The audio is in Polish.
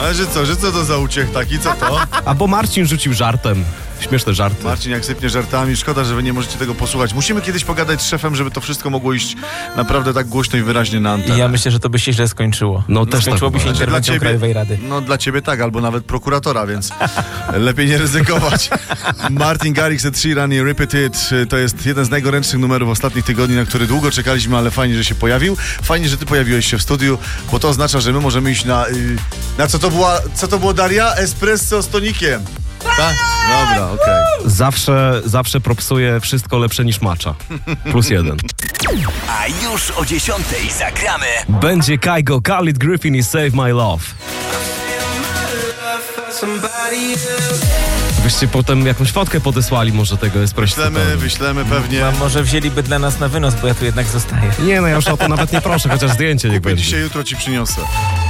Ale że co to za uciech taki, co to? Albo Marcin rzucił żartem. Śmieszne żarty. Marcin, jak sypnie żartami, szkoda, że wy nie możecie tego posłuchać. Musimy kiedyś pogadać z szefem, żeby to wszystko mogło iść naprawdę tak głośno i wyraźnie na antenę. I ja myślę, że to by się źle skończyło. No też skończyłoby tak się uważam. interwencją Krajowej Rady. No dla ciebie tak, albo nawet prokuratora, więc lepiej nie ryzykować. Martin Garrix, Ed Sheeran i Repeated to jest jeden z najgorętszych numerów ostatnich tygodni, na który długo czekaliśmy, ale fajnie, że się pojawił. Fajnie, że ty pojawiłeś się w studiu, bo to oznacza, że my możemy iść na co to było, Daria? Espresso z tonikiem. Tak? Dobra, okej. Zawsze propsuje wszystko lepsze niż matcha. +1. A już o 10:00 zagramy. Będzie Kygo, Khalid Griffin i Save My Love. Byście potem jakąś fotkę podesłali może tego espresso. Wyślemy pewnie. A może wzięliby dla nas na wynos, bo ja tu jednak zostaję. Nie, no ja już o to nawet nie proszę, chociaż zdjęcie niech Kupię będzie. dzisiaj, jutro ci przyniosę.